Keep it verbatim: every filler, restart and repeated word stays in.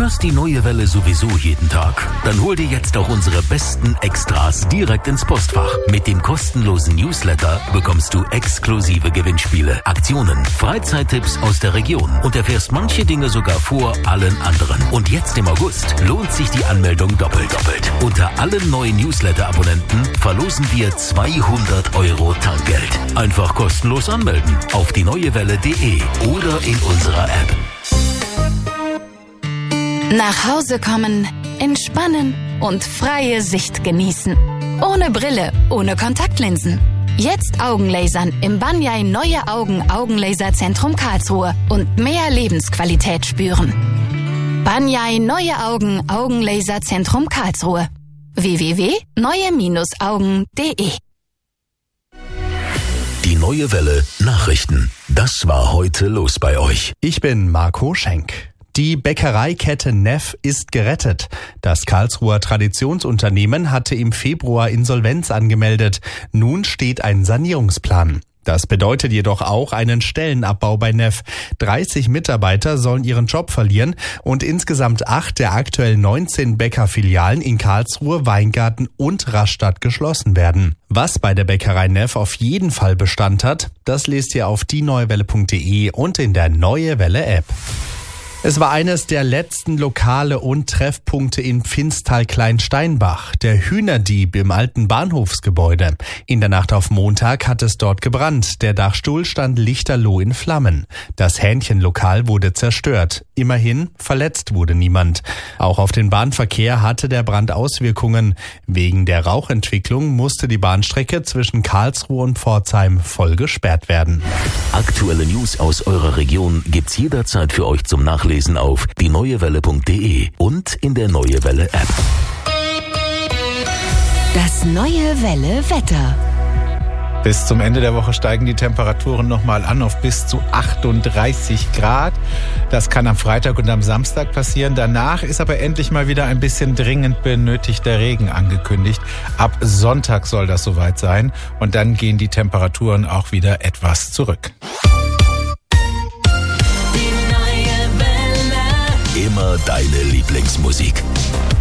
hörst die Neue Welle sowieso jeden Tag? Dann hol dir jetzt auch unsere besten Extras direkt ins Postfach. Mit dem kostenlosen Newsletter bekommst du exklusive Gewinnspiele, Aktionen, Freizeittipps aus der Region und erfährst manche Dinge sogar vor allen anderen. Und jetzt im August lohnt sich die Anmeldung doppelt doppelt. Unter allen neuen Newsletter-Abonnenten verlosen wir zweihundert Euro Tankgeld. Einfach kostenlos anmelden auf die neue welle punkt de oder in unserer App. Nach Hause kommen, entspannen und freie Sicht genießen. Ohne Brille, ohne Kontaktlinsen. Jetzt Augenlasern im Banyai Neue Augen Augenlaserzentrum Karlsruhe und mehr Lebensqualität spüren. Banyai Neue Augen Augenlaserzentrum Karlsruhe. w w w punkt neue augen punkt de Die Neue Welle Nachrichten. Das war heute los bei euch. Ich bin Marco Schenk. Die Bäckereikette Neff ist gerettet. Das Karlsruher Traditionsunternehmen hatte im Februar Insolvenz angemeldet. Nun steht ein Sanierungsplan. Das bedeutet jedoch auch einen Stellenabbau bei Neff. dreißig Mitarbeiter sollen ihren Job verlieren und insgesamt acht der aktuell neunzehn Bäckerfilialen in Karlsruhe, Weingarten und Rastatt geschlossen werden. Was bei der Bäckerei Neff auf jeden Fall Bestand hat, das lest ihr auf die neue welle punkt de und in der Neue Welle App. Es war eines der letzten Lokale und Treffpunkte in Pfinstal-Kleinsteinbach, der Hühnerdieb im alten Bahnhofsgebäude. In der Nacht auf Montag hat es dort gebrannt. Der Dachstuhl stand lichterloh in Flammen. Das Hähnchenlokal wurde zerstört. Immerhin, verletzt wurde niemand. Auch auf den Bahnverkehr hatte der Brand Auswirkungen. Wegen der Rauchentwicklung musste die Bahnstrecke zwischen Karlsruhe und Pforzheim voll gesperrt werden. Aktuelle News aus eurer Region gibt's jederzeit für euch zum Nachlesen auf die neue welle punkt de und in der Neue Welle App. Das Neue Welle Wetter. Bis zum Ende der Woche steigen die Temperaturen nochmal an auf bis zu achtunddreißig Grad. Das kann am Freitag und am Samstag passieren. Danach ist aber endlich mal wieder ein bisschen dringend benötigter Regen angekündigt. Ab Sonntag soll das soweit sein und dann gehen die Temperaturen auch wieder etwas zurück. Immer deine Lieblingsmusik.